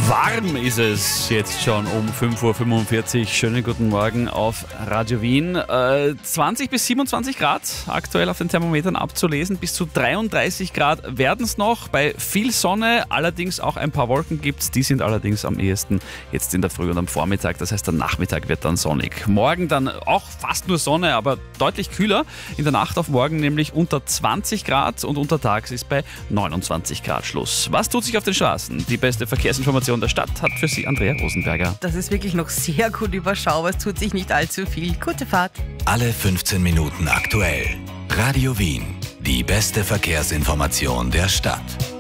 Warm ist es jetzt schon um 5.45 Uhr. Schönen guten Morgen auf Radio Wien. 20 bis 27 Grad aktuell auf den Thermometern abzulesen. Bis zu 33 Grad werden es noch. Bei viel Sonne, allerdings auch ein paar Wolken gibt es. Die sind allerdings am ehesten jetzt in der Früh und am Vormittag. Das heißt, der Nachmittag wird dann sonnig. Morgen dann auch fast nur Sonne, aber deutlich kühler. In der Nacht auf morgen nämlich unter 20 Grad und untertags ist bei 29 Grad Schluss. Was tut sich auf den Straßen? Die beste Verkehrsinformation der Stadt hat für Sie Andrea Rosenberger. Das ist wirklich noch sehr gut überschaubar. Es tut sich nicht allzu viel. Gute Fahrt. Alle 15 Minuten aktuell. Radio Wien. Die beste Verkehrsinformation der Stadt.